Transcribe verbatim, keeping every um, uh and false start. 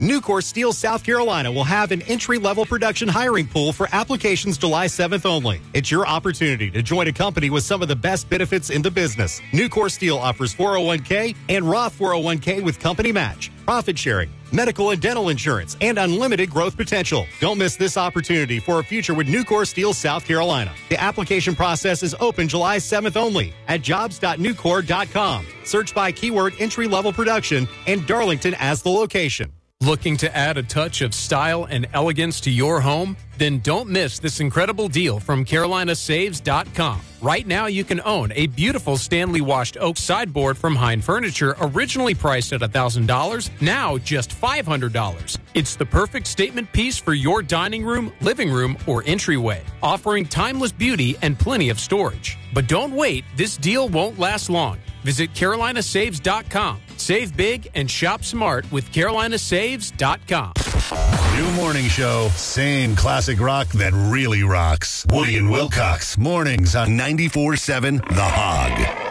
Nucor Steel South Carolina will have an entry-level production hiring pool for applications July seventh only. It's your opportunity to join a company with some of the best benefits in the business. Nucor Steel offers four oh one k and Roth four oh one k with company match, profit sharing, medical and dental insurance, and unlimited growth potential. Don't miss this opportunity for a future with Nucor Steel South Carolina. The application process is open July seventh only at jobs dot nucor dot com. Search by keyword entry-level production and Darlington as the location. Looking to add a touch of style and elegance to your home? Then don't miss this incredible deal from carolina saves dot com. Right now you can own a beautiful Stanley washed oak sideboard from Hine Furniture, originally priced at one thousand dollars, now just five hundred dollars. It's the perfect statement piece for your dining room, living room, or entryway, offering timeless beauty and plenty of storage. But don't wait, this deal won't last long. Visit carolina saves dot com. Save big and shop smart with carolina saves dot com. New morning show, same classic rock that really rocks. Woody and Wilcox, mornings on ninety-four seven The Hog.